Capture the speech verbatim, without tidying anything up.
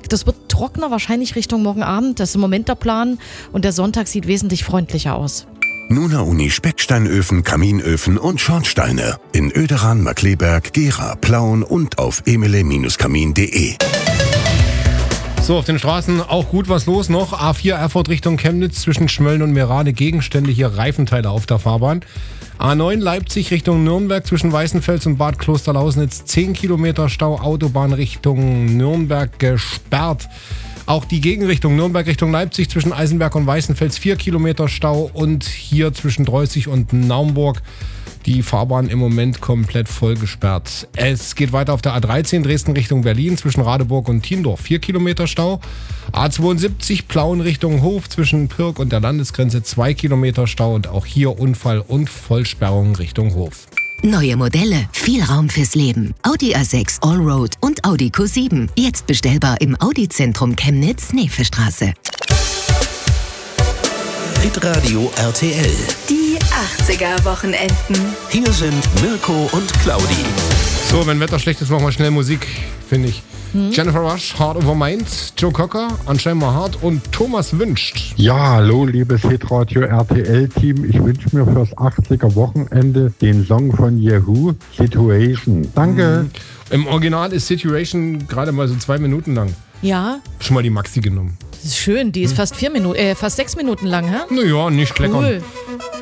Nürnberg. Das wird trockener, wahrscheinlich Richtung morgen Abend. Das ist im Moment der Plan. Und der Sonntag sieht wesentlich freundlicher aus. Nuna Uni Specksteinöfen, Kaminöfen und Schornsteine. In Oederan, Markkleeberg, Gera, Plauen und auf emele Kamin punkt de. So, auf den Straßen auch gut was los noch. A vier Erfurt Richtung Chemnitz zwischen Schmölln und Merade. Gegenstände hier, Reifenteile auf der Fahrbahn. A neun Leipzig Richtung Nürnberg zwischen Weißenfels und Bad Klosterlausnitz. zehn Kilometer Stau, Autobahn Richtung Nürnberg gesperrt. Auch die Gegenrichtung Nürnberg Richtung Leipzig zwischen Eisenberg und Weißenfels vier Kilometer Stau und hier zwischen Dreußig und Naumburg die Fahrbahn im Moment komplett voll gesperrt. Es geht weiter auf der A dreizehn Dresden Richtung Berlin zwischen Radeburg und Tiendorf vier Kilometer Stau. A zweiundsiebzig Plauen Richtung Hof zwischen Pirk und der Landesgrenze zwei Kilometer Stau und auch hier Unfall und Vollsperrung Richtung Hof. Neue Modelle, viel Raum fürs Leben. Audi A sechs Allroad und Audi Q sieben. Jetzt bestellbar im Audi-Zentrum Chemnitz, Neefestraße. Hitradio R T L. Die achtziger-Wochenenden. Hier sind Mirko und Claudi. So, wenn Wetter schlecht ist, machen wir schnell Musik, finde ich. Hm? Jennifer Rush, Heart Over Mind, Joe Cocker, Unchained Heart und Thomas Wünscht. Ja, hallo, liebes Hitradio R T L-Team. Ich wünsche mir fürs achtziger-Wochenende den Song von Yahoo, Situation. Danke. Hm. Im Original ist Situation gerade mal so zwei Minuten lang. Ja. Schon mal die Maxi genommen. Das ist schön, die ist hm. fast vier Minuten, äh, fast sechs Minuten lang, hä? Naja, nicht kleckern. Cool.